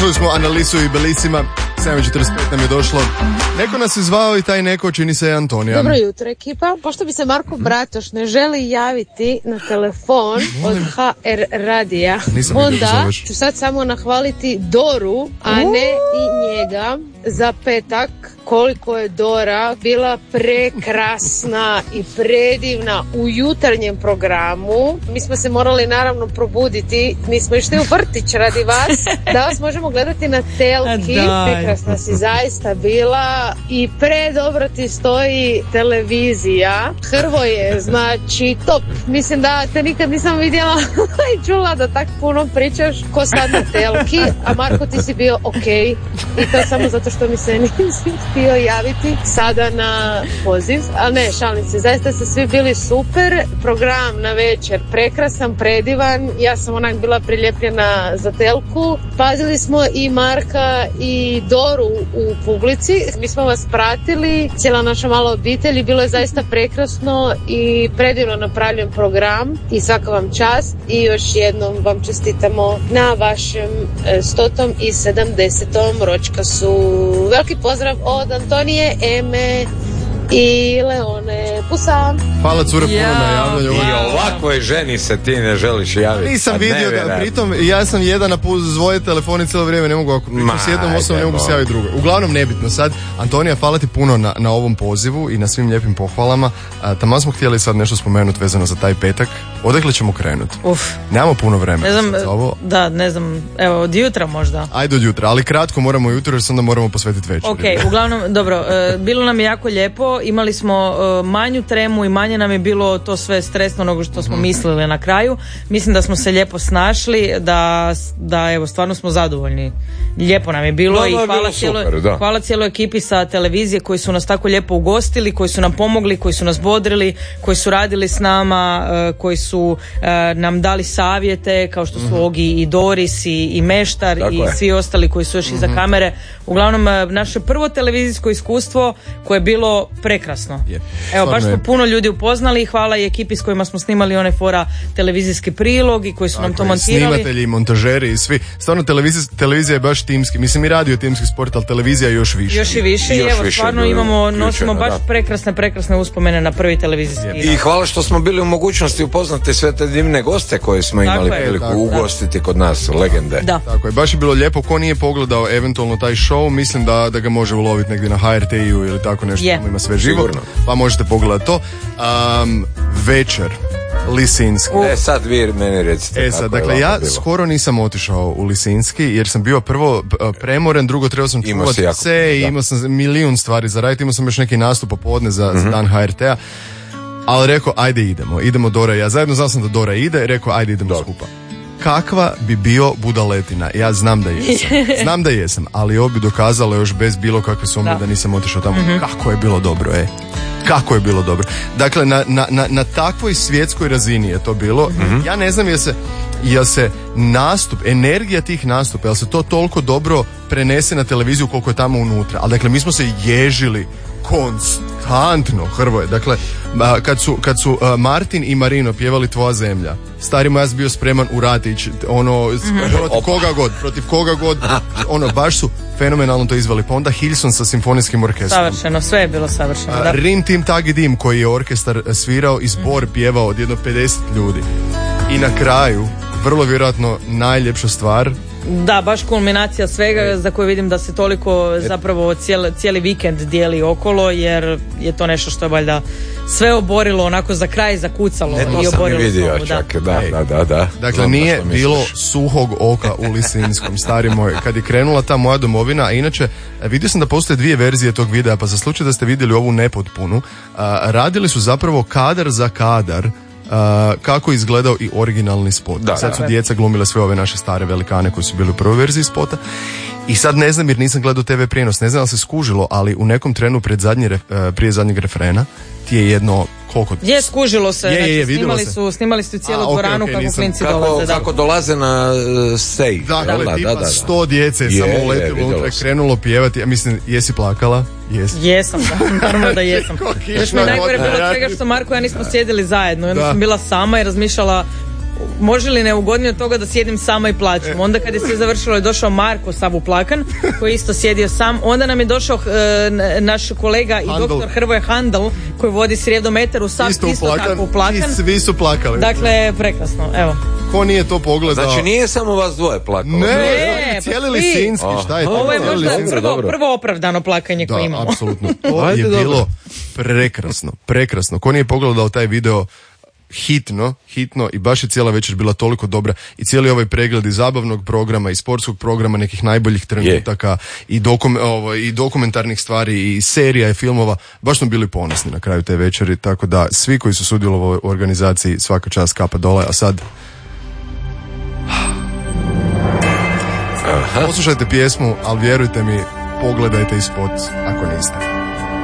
Slušali smo Analisu i Belicima, 7:45 nam je došlo. Neko nas je zvao i taj neko čini se Antonija. Dobro jutro ekipa, pošto bi se Marko Bratoš ne želi javiti na telefon od HR radija, onda ću sad samo nahvaliti Doru, a ne i njega za petak. Koliko je Dora bila prekrasna i predivna u jutarnjem programu. Mi smo se morali naravno probuditi, mi smo išli u vrtić radi vas, da vas možemo gledati na telki. Prekrasna si zaista bila i predobro ti stoji televizija. Hrvoje, znači top. Mislim da te nikad nisam vidjela i čula da tak puno pričaš ko sad na telki, a Marko ti si bio okej. I to samo zato što mi se nisi htio javiti sada na poziv, ali ne, šalim se, zaista ste svi bili super, program na večer prekrasan, predivan, ja sam onak bila priljepljena za telku, pazili smo i Marka i Doru u publici, mi smo vas pratili, cijela naša mala obitelj, bilo je zaista prekrasno i predivno napravljen program i svaka vam čast i još jednom vam čestitamo na vašem 170. ročkasu. Veliki pozdrav od Antonije, Eme i Leone. Pusa. Hvala cure puno na javljanju. I ovakvoj ženi se ti ne želiš javiti. Nisam vidio da, pritom ja sam jedan na svoje telefone cijelo vrijeme, ne mogu, ako s jednom osobom ne mogu se javiti drugo. Uglavnom nebitno sad. Antonija, hvala ti puno na ovom pozivu i na svim lijepim pohvalama. Tamo smo htjeli sad nešto spomenuti vezano za taj petak. Odakle ćemo krenuti? Nemamo puno vremena. Ne znam, ne znam, evo od jutra možda. Ajde od jutra, ali kratko moramo jutro jer se onda moramo posvetiti večeri. Ok, uglavnom, dobro, bilo nam je jako lijepo, imali smo manju tremu i manje nam je bilo to sve stresno nego što smo mislili na kraju. Mislim da smo se lijepo snašli, da evo, stvarno smo zadovoljni. Lijepo nam je bilo i hvala cijeloj ekipi sa televizije koji su nas tako lijepo ugostili, koji su nam pomogli, koji su nas bodrili, koji su radili s nama, koji su nam dali savjete kao što su Ogi i Doris i Meštar tako i je. Svi ostali koji su još iza kamere. Uglavnom naše prvo televizijsko iskustvo koje je bilo prekrasno. Evo, baš smo puno ljudi upoznali i hvala i ekipi s kojima smo snimali one fora televizijski prilog i koji su nam to montirali. Snimatelji i montažeri i svi. Stvarno televizija je baš timski. Mislim i radio timski sport, ali televizija je još više. Još i više i evo stvarno nosimo baš prekrasne uspomene na prvi televizijski. I hvala što smo bili u mogućnosti upoznati sve te divne goste koje smo imali priliku ugostiti kod nas, legende. Da. Tako je, baš je bilo lijepo. Ko nije pogledao eventualno taj show, mislim da ga može uloviti negdje na HRT-u ili tako nešto, ima sve živo. Sigurno. Pa možete pogledati to. Večer Lisinski. Sad vi meni recite. Sad, dakle, ja skoro nisam otišao u Lisinski jer sam bio prvo premoren, drugo trebao sam čuvati se i imao sam milijun stvari za raditi, imao sam još neki nastup popodne za dan HRT-a, ali rekao ajde idemo Dora i ja zajedno, znao sam da Dora ide, rekao ajde idemo skupa. Kakva bi bio budaletina? Ja znam da jesam, ali ovo bi dokazalo još bez bilo kakve sumnje da nisam otišao tamo. Kako je bilo dobro, kako je bilo dobro. Dakle, na takvoj svjetskoj razini je to bilo. Ja ne znam jel se nastup, energija tih nastupa, jel se to toliko dobro prenese na televiziju koliko je tamo unutra. Ali dakle, mi smo se ježili konstantno, Hrvoje. Dakle, kad su Martin i Marino pjevali Tvoja zemlja, stari moj, ja sam bio spreman u rat ići, protiv koga god, baš su fenomenalno to izveli. Pa onda Hilson sa simfonijskim orkestrom. Savršeno, sve je bilo savršeno. Rim Tim Tagi Dim koji je orkestar svirao i zbor pjevao od jedno 50 ljudi. I na kraju, vrlo vjerojatno najljepša stvar. Da, baš kulminacija svega za koju vidim da se toliko zapravo cijeli vikend dijeli okolo, jer je to nešto što je valjda sve oborilo onako za kraj, zakucalo i oborilo vidio, čak, da. Dakle, nije bilo suhog oka u Lisinskom, stari moj, kad je krenula ta moja domovina. A inače, vidio sam da postoje dvije verzije tog videa, pa za slučaj da ste vidjeli ovu nepotpunu, radili su zapravo kadar za kadar kako je izgledao i originalni spot. Sad su djeca glumile sve ove naše stare velikane koji su bili u prvoj verziji spota. I sad ne znam jer nisam gledao TV prijenos, ne znam da se skužilo, ali u nekom trenu prije zadnjeg refrena ti je jedno koliko... skužilo se, snimali su cijelu dvoranu kako klinci dolaze. Kako dolaze na stage. Dakle, tipa 100 djece samo letilo unutra, krenulo pjevati. Ja mislim, jesi plakala? Jesam, naravno da jesam. Još mi najgore bilo od svega što Marko i ja nismo sjedili zajedno. I onda sam bila sama i razmišljala može li neugodnije od toga da sjedim sama i plaćam. Onda kad je sve završilo je došao Marko sav uplakan, koji je isto sjedio sam. Onda nam je došao naš kolega i doktor Hrvoje Handl, koji vodi Srijedometar sav isto tako uplakan. I svi su plakali. Dakle, prekrasno, evo. Ko nije to pogledao? Znači nije samo vas dvoje plakalo. Ne, cijeli Lisinski, šta je to? Ovo je možda prvo opravdano plakanje koje imamo. Da, apsolutno. To je bilo prekrasno. Ko nije pogledao taj video, hitno i baš je cijela večer bila toliko dobra i cijeli ovaj pregled i zabavnog programa i sportskog programa, nekih najboljih trenutaka i dokumentarnih stvari i serija i filmova, baš smo bili ponosni na kraju te večeri, tako da svi koji su sudjelovali u organizaciji, svaka čast, kapa dole. A sad poslušajte pjesmu, ali vjerujte mi, pogledajte i spot ako niste.